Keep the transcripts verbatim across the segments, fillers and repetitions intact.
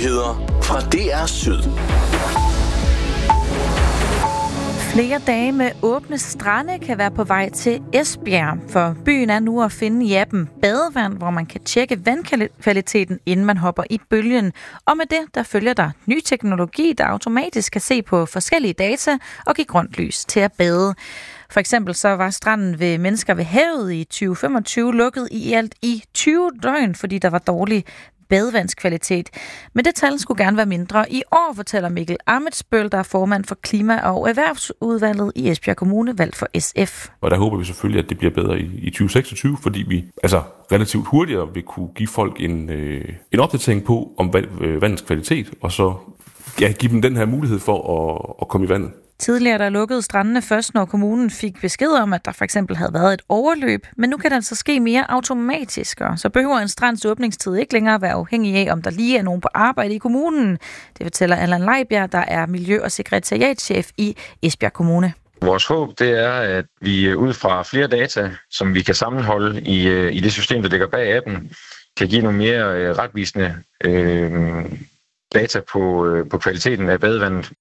Nyheder fra D R Syd. Flere dage med åbne strande kan være på vej til Esbjerg, for byen er nu at finde i appen Badevand, hvor man kan tjekke vandkvaliteten, inden man hopper i bølgen. Og med det, der følger der ny teknologi, der automatisk kan se på forskellige data og give grønt lys til at bade. For eksempel så var stranden ved Mennesker ved Havet i tyve femogtyve lukket i alt i tyve døgn, fordi der var dårlig badevandskvalitet. Men det tal skulle gerne være mindre. I år fortæller Mikkel Amitsbøl, der er formand for Klima- og Erhvervsudvalget i Esbjerg Kommune, valgt for S F. Og der håber vi selvfølgelig, at det bliver bedre i, i tyve seksogtyve, fordi vi altså relativt hurtigere vil kunne give folk en, øh, en opdatering på om vand, øh, vandets kvalitet, og så ja, give dem den her mulighed for at, at komme i vandet. Tidligere der lukkede strandene først, når kommunen fik besked om, at der for eksempel havde været et overløb, men nu kan det altså ske mere automatisk, og så behøver en strands åbningstid ikke længere være afhængig af, om der lige er nogen på arbejde i kommunen. Det fortæller Allan Leibjerg, der er miljø- og sekretariatschef i Esbjerg Kommune. Vores håb det er, at vi ud fra flere data, som vi kan sammenholde i, i det system, der ligger bag appen, kan give nogle mere retvisende øh, data på, øh, på kvaliteten af badevandet.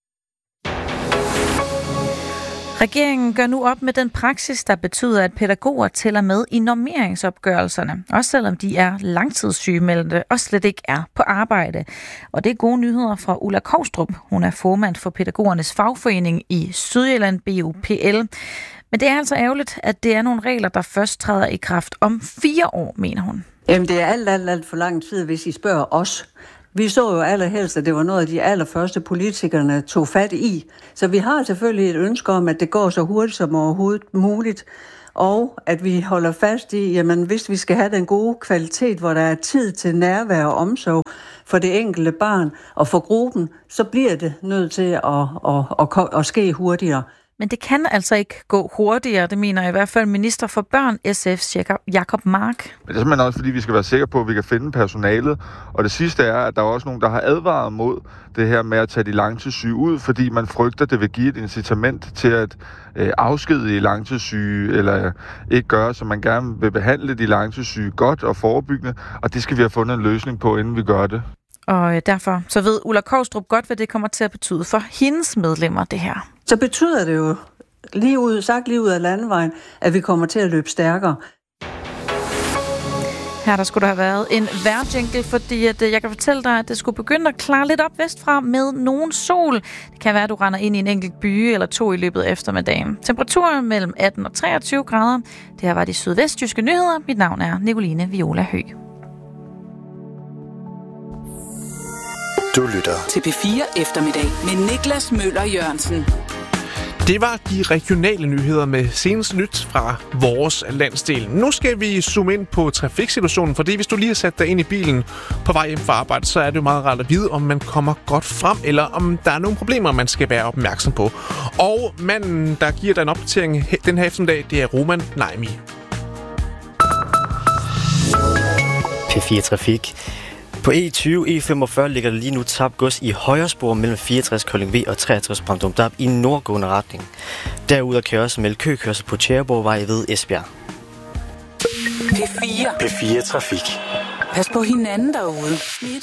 Regeringen gør nu op med den praksis, der betyder, at pædagoger tæller med i normeringsopgørelserne, også selvom de er langtidssygemeldte og slet ikke er på arbejde. Og det er gode nyheder fra Ulla Kovstrup. Hun er formand for pædagogernes fagforening i Sydjylland, B U P L. Men det er altså ærgerligt, at det er nogle regler, der først træder i kraft om fire år, mener hun. Jamen, det er alt, alt, alt for lang tid, hvis I spørger os. Vi så jo allerhelst, at det var noget af de allerførste politikerne tog fat i. Så vi har selvfølgelig et ønske om, at det går så hurtigt som overhovedet muligt. Og at vi holder fast i, jamen hvis vi skal have den gode kvalitet, hvor der er tid til nærvær og omsorg for det enkelte barn og for gruppen, så bliver det nødt til at, at, at, at, at ske hurtigere. Men det kan altså ikke gå hurtigere, det mener i hvert fald minister for børn, S F's Jacob Mark. Men det er simpelthen også, fordi vi skal være sikre på, at vi kan finde personalet. Og det sidste er, at der er også nogen, der har advaret mod det her med at tage de langtidssyge ud, fordi man frygter, at det vil give et incitament til at øh, afskedige langtidssyge, eller ikke gøre, så man gerne vil behandle de langtidssyge godt og forebyggende. Og det skal vi have fundet en løsning på, inden vi gør det. Og derfor så ved Ulla Kovstrup godt, hvad det kommer til at betyde for hendes medlemmer, det her. Så betyder det jo lige ud, sagt lige ud af landevejen, at vi kommer til at løbe stærkere. Her der skulle der have været en vejrjingle, fordi at, jeg kan fortælle dig, at det skulle begynde at klare lidt op vestfra med nogen sol. Det kan være, at du render ind i en enkelt by eller to i løbet af eftermiddagen. Temperaturen mellem atten og treogtyve grader. Det her var de sydvestjyske nyheder. Mit navn er Nicoline Viola Høgh. Du lytter til P fire Eftermiddag med Niklas Møller Jørgensen. Det var de regionale nyheder med senest nyt fra vores landsdel. Nu skal vi zoome ind på trafiksituationen, fordi hvis du lige har sat dig ind i bilen på vej hjem fra arbejde, så er det jo meget rart at vide, om man kommer godt frem, eller om der er nogle problemer, man skal være opmærksom på. Og manden, der giver dig en opdatering den her eftermiddag, det er Roman Naimi. P fire Trafik. På E tyve E femogfyrre ligger der lige nu tabt gods i højre spor mellem fireogtres Kolding V og treogtres Brøndum-Dab i nordgående retning. Derudover kan også melde køkørsel på Tjæreborgvej ved Esbjerg. P fire. P fire Trafik. Pas på hinanden derude.